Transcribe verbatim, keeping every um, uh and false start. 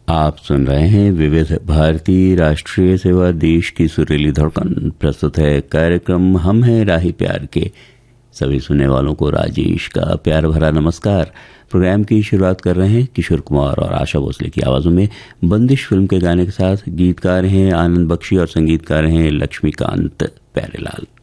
आप सुन रहे हैं विविध भारती राष्ट्रीय सेवा, देश की सुरीली धड़कन। प्रस्तुत है कार्यक्रम हम हैं राही प्यार के। सभी सुनने वालों को राजेश का प्यार भरा नमस्कार। प्रोग्राम की शुरुआत कर रहे हैं किशोर कुमार और आशा भोसले की आवाजों में बंदिश फिल्म के गाने के साथ। गीतकार हैं आनंद बख्शी और संगीतकार हैं लक्ष्मीकांत प्यारेलाल।